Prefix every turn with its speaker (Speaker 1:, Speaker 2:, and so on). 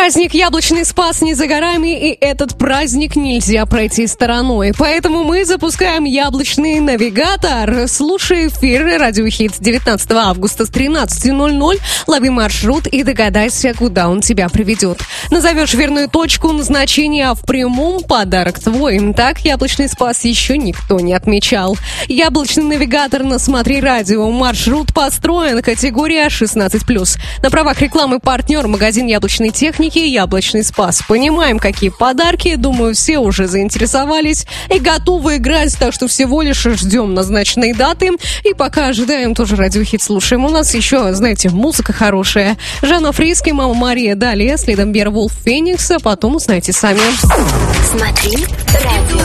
Speaker 1: Праздник Яблочный Спас не за горами, и этот праздник нельзя пройти стороной. Поэтому мы запускаем Яблочный навигатор. Слушай эфир Радиохит 19 августа с 13:00. Лови маршрут и догадайся, куда он тебя приведет. Назовешь верную точку назначения, а в прямом подарок твой. Так Яблочный Спас еще никто не отмечал. Яблочный навигатор на Смотри Радио. Маршрут построен. Категория 16+. На правах рекламы партнер магазин яблочной техники «Яблочный Спас». Понимаем, какие подарки. Думаю, все уже заинтересовались и готовы играть, так что всего лишь ждем назначенной даты. И пока ожидаем, тоже радиохит слушаем. У нас еще, знаете, музыка хорошая. Жанна Фриске, Мама Мария, далее, следом Беовулф, Феникс, а потом узнаете сами.
Speaker 2: Смотри радио.